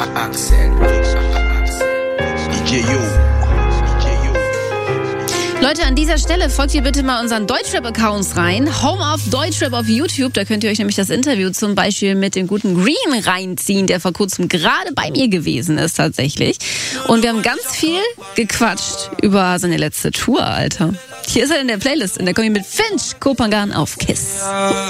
Leute, an dieser Stelle folgt ihr bitte mal unseren Deutschrap-Accounts rein. Home of Deutschrap auf YouTube, da könnt ihr euch nämlich das Interview zum Beispiel mit dem guten Green reinziehen, der vor kurzem gerade bei mir gewesen ist tatsächlich. Und wir haben ganz viel gequatscht über seine letzte Tour, Alter. Hier ist er in der Playlist und da komme ich mit Finch Kopangan auf KISS.